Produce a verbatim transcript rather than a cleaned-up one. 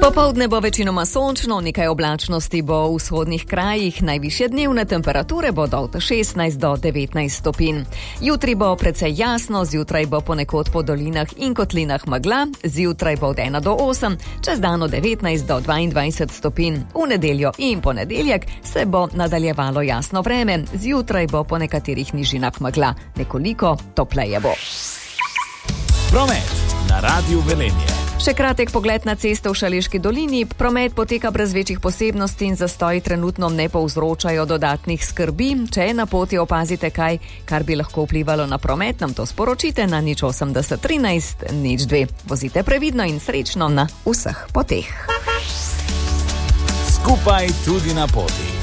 Popoldne bo večinoma sončno, nekaj oblačnosti bo v vzhodnih krajih, najvišje dnevne temperature bodo od šestnajst do devetnajst stopinj. Jutri bo precej jasno, zjutraj bo ponekod po dolinah in kotlinah megla, zjutraj bo od ena do osem, čez dan od devetnajst do dvaindvajset stopinj. V nedeljo in ponedeljek se bo nadaljevalo jasno vreme, zjutraj bo po nekaterih nižinah megla, nekoliko topleje bo. Promet na Radiu Velenje. Še kratek pogled na ceste v Šaleški dolini. Promet poteka brez večjih posebnosti in zastoji trenutno ne povzročajo dodatnih skrbi. Če na poti opazite kaj, kar bi lahko vplivalo na promet, nam to sporočite na nič osemdeset trinajst nič dve. Vozite previdno in srečno na vseh poteh. Skupaj tudi na poti.